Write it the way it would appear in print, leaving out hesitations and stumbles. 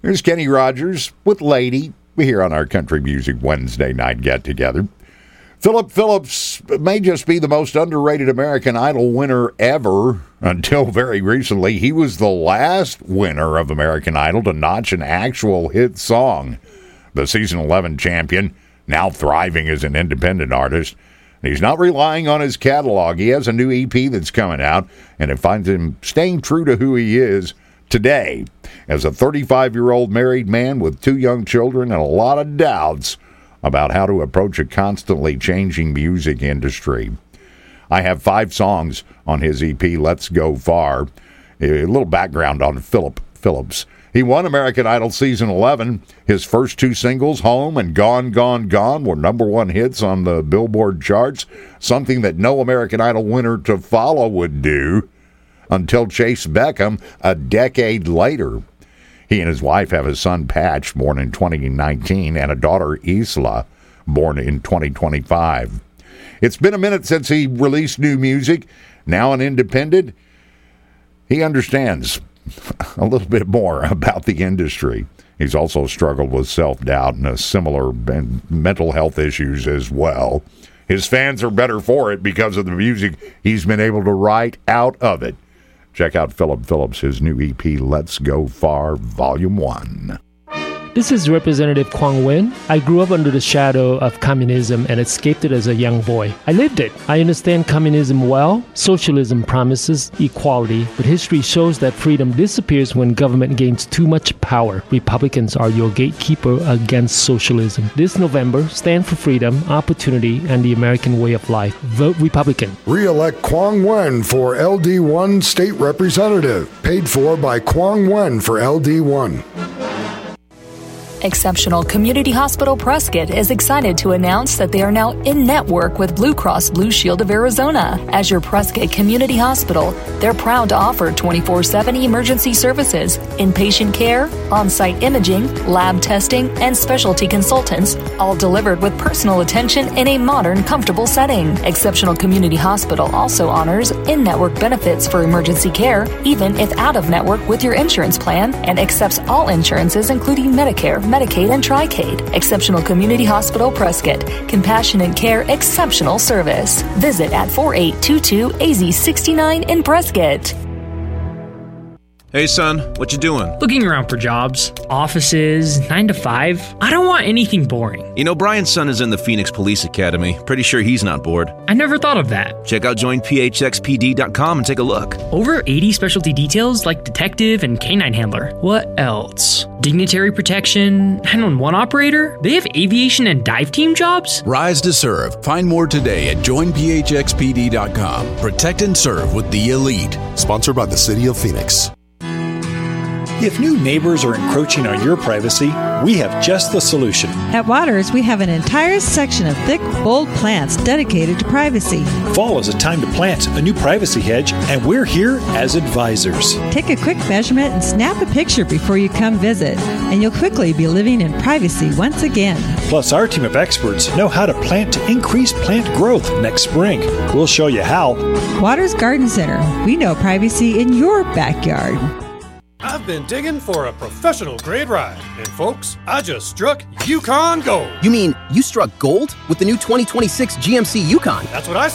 Here's Kenny Rogers with Lady. We're here on our Country Music Wednesday night get-together. Philip Phillips may just be the most underrated American Idol winner ever. Until very recently, he was the last winner of American Idol to notch an actual hit song. The season 11 champion, now thriving as an independent artist. He's not relying on his catalog. He has a new EP that's coming out, and it finds him staying true to who he is today. As a 35-year-old married man with 2 young children and a lot of doubts about how to approach a constantly changing music industry. I have 5 songs on his EP, Let's Go Far. A little background on Philip Phillips. He won American Idol Season 11. His first 2 singles, Home and Gone, Gone, Gone, were #1 hits on the Billboard charts, something that no American Idol winner to follow would do until Chase Beckham a decade later. He and his wife have a son, Patch, born in 2019, and a daughter, Isla, born in 2025. It's been a minute since he released new music. Now an independent, he understands a little bit more about the industry. He's also struggled with self-doubt and similar mental health issues as well. His fans are better for it because of the music he's been able to write out of it. Check out Philip Phillips, his new EP, Let's Go Far, Volume 1. This is Representative Quang Nguyen. I grew up under the shadow of communism and escaped it as a young boy. I lived it. I understand communism well. Socialism promises equality, but history shows that freedom disappears when government gains too much power. Republicans are your gatekeeper against socialism. This November, stand for freedom, opportunity, and the American way of life. Vote Republican. Re-elect Quang Nguyen for LD1 State Representative. Paid for by Quang Nguyen for LD1. Exceptional Community Hospital Prescott is excited to announce that they are now in-network with Blue Cross Blue Shield of Arizona. As your Prescott Community Hospital, they're proud to offer 24/7 emergency services, inpatient care, on-site imaging, lab testing, and specialty consultants, all delivered with personal attention in a modern, comfortable setting. Exceptional Community Hospital also honors in-network benefits for emergency care, even if out-of-network with your insurance plan, and accepts all insurances including Medicare, Medicaid, and Tri-Caid. Exceptional Community Hospital Prescott. Compassionate care, exceptional service. Visit at 4822 AZ69 in Prescott. Hey son, what you doing? Looking around for jobs, offices, 9 to 5. I don't want anything boring. You know, Brian's son is in the Phoenix Police Academy. Pretty sure he's not bored. I never thought of that. Check out joinphxpd.com and take a look. Over 80 specialty details like detective and canine handler. What else? Dignitary protection, 911 operator? They have aviation and dive team jobs? Rise to serve. Find more today at joinphxpd.com. Protect and serve with the elite. Sponsored by the City of Phoenix. If new neighbors are encroaching on your privacy, we have just the solution. At Waters, we have an entire section of thick, bold plants dedicated to privacy. Fall is a time to plant a new privacy hedge, and we're here as advisors. Take a quick measurement and snap a picture before you come visit, and you'll quickly be living in privacy once again. Plus, our team of experts know how to plant to increase plant growth next spring. We'll show you how. Waters Garden Center. We know privacy in your backyard. I've been digging for a professional grade ride, and folks, I just struck Yukon Gold. You mean you struck gold with the new 2026 GMC Yukon? That's what I